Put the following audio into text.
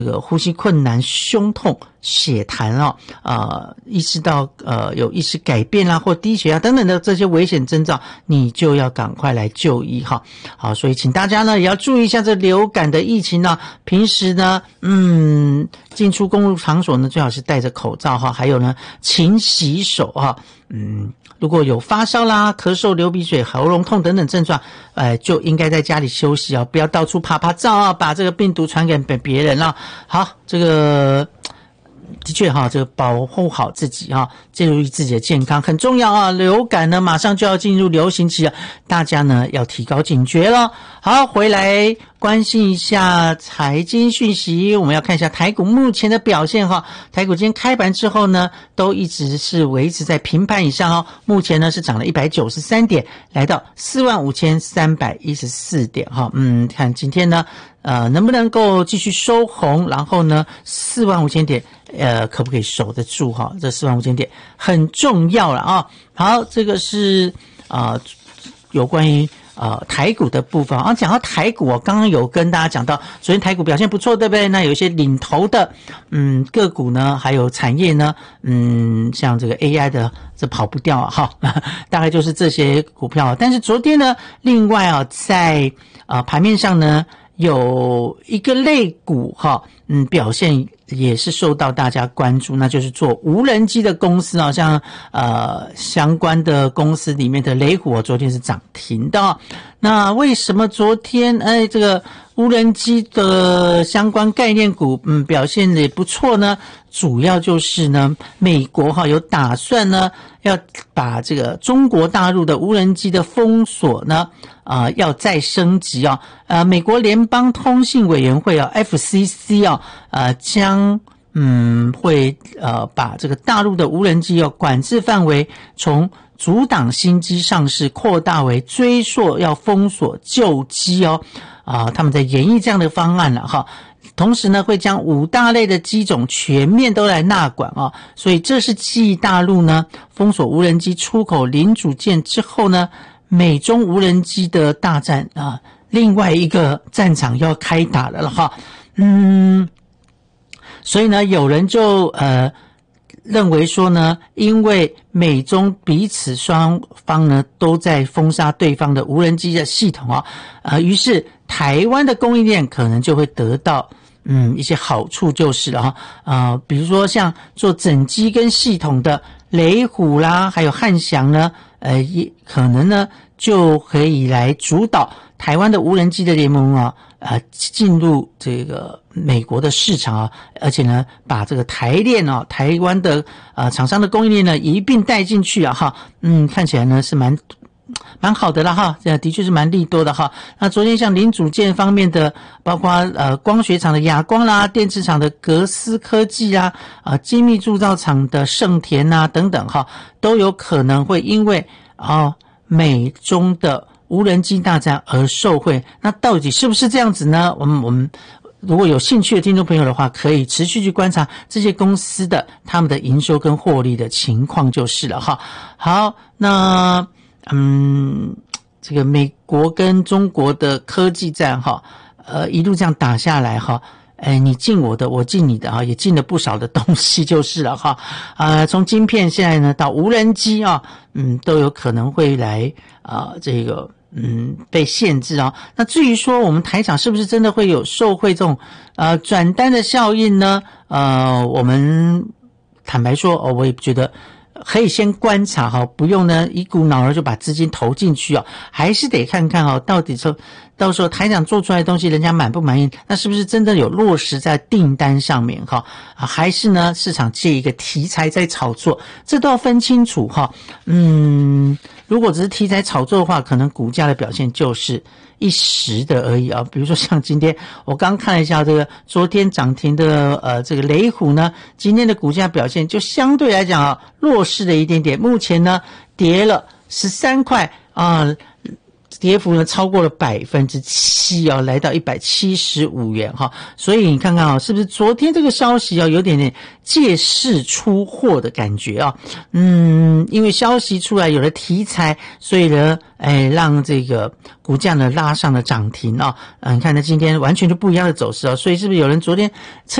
这个呼吸困难、胸痛、血痰意识到有意识改变啦或低血压等等的这些危险征兆，你就要赶快来就医哈。好，所以请大家呢也要注意一下这流感的疫情呢。平时呢，进出公共场所呢最好是戴着口罩哈，还有呢勤洗手哈。如果有发烧啦、咳嗽、流鼻水、喉咙痛等等症状，就应该在家里休息不要到处趴趴照把这个病毒传给别人了。好，这个的确这个保护好自己注意自己的健康很重要流感呢马上就要进入流行期了，大家呢要提高警觉了。好，回来关心一下财经讯息，我们要看一下台股目前的表现台股今天开盘之后呢，都一直是维持在平盘以上目前呢是涨了193点，来到45314点看今天呢能不能够继续收红，然后呢45000点可不可以守得住这45000点很重要了好，这个是有关于台股的部分讲到台股刚刚有跟大家讲到昨天台股表现不错对不对？那有一些领头的个股呢还有产业呢像这个 AI 的这跑不掉大概就是这些股票但是昨天呢另外在盘面上呢有一个类股表现也是受到大家关注，那就是做无人机的公司像相关的公司里面的雷虎昨天是涨停的那为什么昨天这个无人机的相关概念股表现也不错呢？主要就是呢美国有打算呢要把这个中国大陆的无人机的封锁呢要再升级美国联邦通信委员会FCC 将会把这个大陆的无人机管制范围从阻挡新机上市扩大为追溯要封锁旧机他们在研议这样的方案了同时呢会将5大类的机种全面都来纳管所以这是继大陆呢封锁无人机出口零组件之后呢美中无人机的大战另外一个战场要开打了所以呢有人就认为说呢因为美中彼此双方呢都在封杀对方的无人机的系统于是台湾的供应链可能就会得到一些好处就是了比如说像做整机跟系统的雷虎啦还有汉翔呢也可能呢就可以来主导台湾的无人机的联盟进入这个美国的市场而且呢把这个台链台湾的厂商的供应链呢一并带进去看起来呢是蛮好的啦的确是蛮利多的那昨天像零组件方面的包括光学厂的亚光啦电池厂的格斯科技啦精密铸造厂的盛田等等都有可能会因为美中的无人机大战而受惠，那到底是不是这样子呢？我们如果有兴趣的听众朋友的话，可以持续去观察这些公司的他们的营收跟获利的情况就是了好，那这个美国跟中国的科技战一路这样打下来你进我的我进你的也进了不少的东西就是了从晶片现在呢到无人机都有可能会来这个被限制那至于说我们台厂是不是真的会有受惠这种转单的效应呢我们坦白说我也觉得可以先观察不用呢一股脑儿就把资金投进去还是得看看到底到时候台厂做出来的东西人家满不满意，那是不是真的有落实在订单上面还是呢市场借一个题材在炒作，这都要分清楚如果只是题材炒作的话，可能股价的表现就是一时的而已比如说像今天我刚看了一下这个昨天涨停的这个雷虎呢，今天的股价表现就相对来讲弱势了一点点，目前呢跌了13块跌幅呢超过了7%哦，来到175元哈。所以你看看是不是昨天这个消息有点借势出货的感觉啊？因为消息出来有了题材，所以呢，让这个股价呢拉上了涨停啊。你看呢今天完全就不一样的走势啊，所以是不是有人昨天